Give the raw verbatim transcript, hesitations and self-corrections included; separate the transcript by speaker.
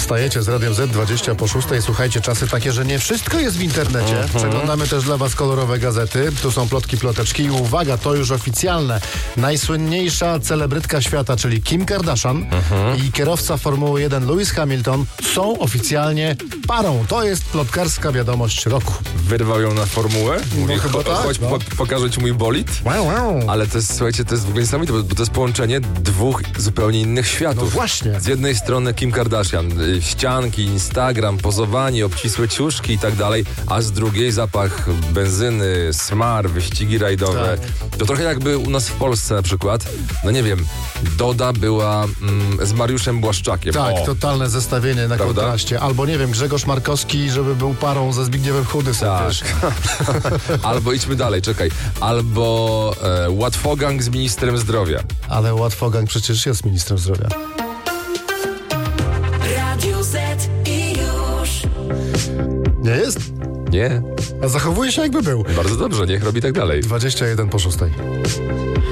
Speaker 1: Wstajecie z Radiem Z dwadzieścia po szóstej. Słuchajcie, czasy takie, że nie wszystko jest w internecie. Uh-huh. Przeglądamy też dla was kolorowe gazety. Tu są plotki, ploteczki i uwaga, to już oficjalne. Najsłynniejsza celebrytka świata, czyli Kim Kardashian uh-huh. i kierowca Formuły jeden Lewis Hamilton są oficjalnie parą. To jest plotkarska wiadomość roku.
Speaker 2: Wyrwał ją na formułę? Mówi,
Speaker 1: no, chyba
Speaker 2: cho-
Speaker 1: tak,
Speaker 2: chodź,
Speaker 1: no.
Speaker 2: po- pokażę ci mój bolid.
Speaker 1: Wow, wow.
Speaker 2: Ale to jest, słuchajcie, to jest w ogóle niesamowite, bo to jest połączenie dwóch zupełnie innych światów.
Speaker 1: No właśnie.
Speaker 2: Z jednej strony Kim Kardashian, y, ścianki, Instagram, pozowanie, obcisłe ciuszki i tak dalej, a z drugiej zapach benzyny, smar, wyścigi rajdowe.
Speaker 1: Tak.
Speaker 2: To trochę jakby u nas w Polsce na przykład, no nie wiem, Doda była mm, z Mariuszem Błaszczakiem.
Speaker 1: Tak,
Speaker 2: o.
Speaker 1: totalne zestawienie na
Speaker 2: Prawda?
Speaker 1: kontraście. Albo nie wiem, Grzegorz Markowski, żeby był parą ze Zbigniewem Chudysem.
Speaker 2: Tak.
Speaker 1: Wiesz.
Speaker 2: Albo idźmy dalej, czekaj. Albo e, Łatwogang z ministrem zdrowia.
Speaker 1: Ale Łatwogang przecież jest ministrem zdrowia.
Speaker 3: Radio Z i już.
Speaker 1: Nie jest?
Speaker 2: Nie?
Speaker 1: A zachowuje się jakby był.
Speaker 2: Bardzo dobrze, niech robi tak dalej.
Speaker 1: dwadzieścia jeden po szóstej.